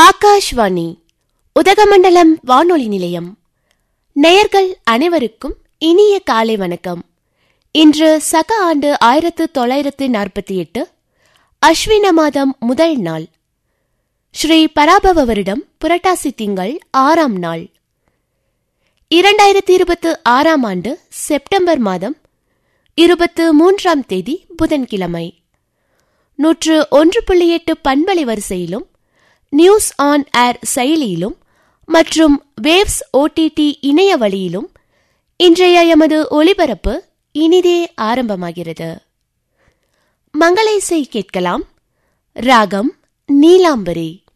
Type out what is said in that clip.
ஆகாஷ்வாணி உதகமண்டலம் வானொலி நிலையம். நேயர்கள் அனைவருக்கும் இனிய காலை வணக்கம். இன்று சக ஆண்டு 1948 அஸ்வின மாதம் முதல் நாள், ஸ்ரீ பராபவ வருடம் புரட்டாசி திங்கள் 6ஆம் நாள், 2026ஆம் ஆண்டு செப்டம்பர் மாதம் 23ஆம் தேதி புதன்கிழமை. 101.8 பண்பலை வரிசையிலும், நியூஸ் ஆன் ஏர் செயலியிலும் மற்றும் வேவ்ஸ் OTT இணைய வழியிலும் இன்றைய எமது ஒலிபரப்பு இனிதே ஆரம்பமாகிறது. மங்கள இசை கேட்கலாம். ராகம் நீலாம்பரி.